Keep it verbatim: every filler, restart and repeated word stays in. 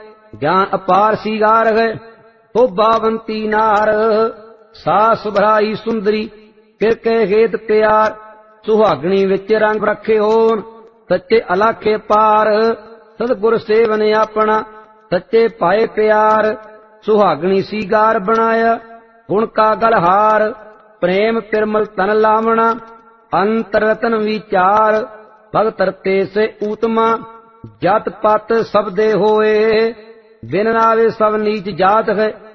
ਗਿਆਨ ਅਪਾਰ ਸੀਗਾਰ ਹੈ। ਸ਼ੋਭਾਵੰਤੀ ਨਾਰ ਸਾ ਸੁਭਰਾਈ ਸੁੰਦਰੀ, ਫਿਰ ਕੇ ਹੇਤ ਪਿਆਰ। ਸੁਹਾਗਣੀ ਵਿੱਚ ਰੰਗ ਰੱਖੇ ਹੋਣ, ਸੱਚੇ ਅਲਾਖੇ ਪਾਰ। ਸਤਿਗੁਰ ਸੇਵਨ ਆਪਣਾ, ਸੱਚੇ ਪਾਏ ਪਿਆਰ। ਸੁਹਾਗਣੀ ਸੀਗਾਰ ਬਣਾਇਆ, ਗੁਣ ਕਾ ਗਲਹਾਰ। ਪ੍ਰੇਮ ਪਿਰਮਲ ਤਨ ਲਾਵਣਾ, ਅੰਤਰ ਰਤਨ ਵਿਚਾਰ। ਭਗਤ ਰਤੇ ਸੇ ਊਤਮਾ, ਜਤ ਪਤ ਸਭ ਦੇ ਹੋਏ। ਬਿਨ ਨਾਵੇ ਸਭ ਨੀਚ ਜਾਤ ਹੈ।